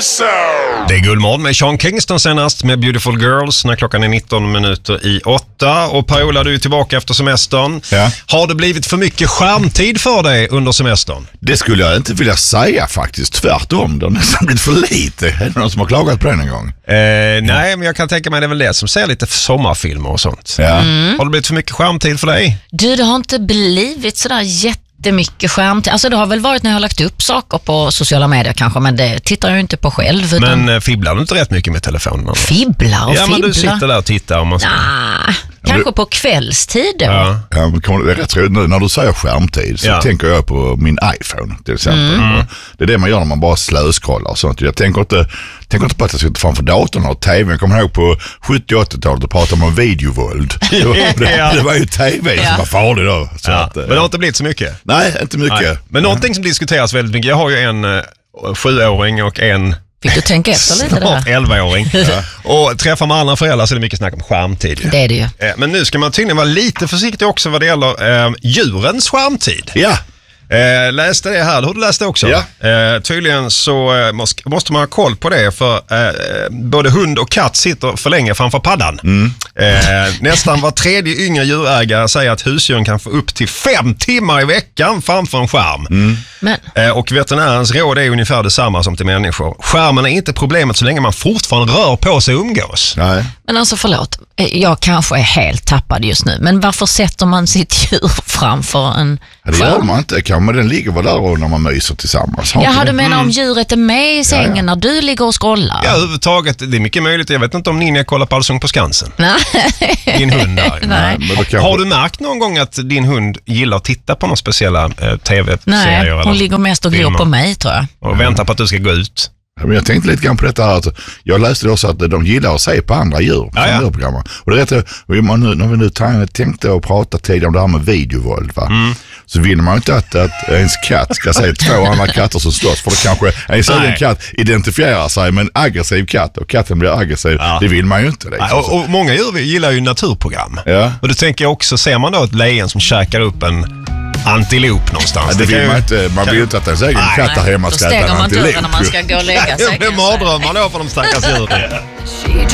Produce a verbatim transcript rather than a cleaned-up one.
Det är Guldmorgon med Sean Kingston senast med Beautiful Girls när klockan är nitton minuter i åtta. Och Per-Ola, du är tillbaka efter semestern. Ja. Har det blivit för mycket skärmtid för dig under semestern? Det skulle jag inte vilja säga faktiskt. Tvärtom, det har nästan blivit för lite. Är det någon som har klagat på den en gång? Eh, nej, men jag kan tänka mig det är väl det som ser lite sommarfilmer och sånt. Ja. Mm. Har det blivit för mycket skärmtid för dig? Du, det har inte blivit sådär jättemycket skärmtid. Alltså det har väl varit när jag har lagt upp saker på sociala medier kanske, men det tittar jag inte på själv. Utan... Men eh, fibblar du inte rätt mycket med telefonen? Fibblar och ja, fibblar? men du sitter där och tittar. Om man ska... Nah, kanske du... på kvällstid då. Ja. Ja, men kommer det rätt roligt nu när du säger skärmtid så Ja. tänker jag på min iPhone till exempel. Mm. Det är det man gör när man bara slöskollar och sånt. Jag tänker inte, tänker inte på att jag sitter framför datorn och tvn. Jag kommer ihåg på sjuttio- och åttiotalet och pratade om videovåld. det, det, det var ju tv som Ja. var farlig då. Så Ja. att, Men det har inte blivit så mycket? nej, inte mycket. Nej. Men någonting som diskuteras väldigt mycket. Jag har ju en uh, sjuåring och en Fick du tänka efter lite snart där? elvaåring. Ja. Och träffar man andra föräldrar så är det mycket snack om skärmtid. Det är det ju. Eh, Men nu ska man tydligen vara lite försiktig också vad det gäller eh, djurens skärmtid. Ja. Eh, läste det här, har du läst det också? Ja. Eh, tydligen så eh, måste, måste man ha koll på det för eh, både hund och katt sitter för länge framför paddan. Mm. Eh, nästan var tredje yngre djurägare säger att husdjuren kan få upp till fem timmar i veckan framför en skärm. Mm. Men Eh, och veterinärens råd är ungefär detsamma som till människor. Skärmen är inte problemet så länge man fortfarande rör på sig och umgås. Nej. Men alltså förlåt, jag kanske är helt tappad just nu. Men varför sätter man sitt djur framför en Ja, det gör skärm? man inte. Kan man den ligger väl där och när man myser tillsammans? Har Jaha, inte du det? menar om djuret är med i sängen Ja, ja. när du ligger och scrollar? Ja, överhuvudtaget, det är mycket möjligt. Jag vet inte om Ninja kollar på Allsång på Skansen. Nej. Din hund där. Nej. Men då kanske... Har du märkt någon gång att din hund gillar att titta på några speciella eh, tv-serier? Nej, eller hon ligger mest och glor filmer? på mig tror jag. Och väntar på att du ska gå ut? Ja, men jag tänkte lite grann på detta här. Att jag läste också att de gillar att se på andra djur. På Ja, ja. djurprogram. Och det är rätt, och man nu, när vi nu tänkte och prata tidigare om det här med videovåld, va? Mm. Så vill man ju inte att, att ens katt ska se två andra katter som slåss. För då kanske en sån katt identifierar sig med en aggressiv katt och katten blir aggressiv. Ja. Det vill man ju inte. Liksom. Ja, och, och många djur gillar ju naturprogram. Ja. Och då tänker jag också, ser man då ett lejon som käkar upp en antilop någonstans? Ja, det vill kan man ju- inte. Man vill ju inte att ens egen Nej, katt där hemma Då ska äta stänger en man dörren antilop. när man ska gå och lägga sig. Det är mardrömmar då för de stackars djuren.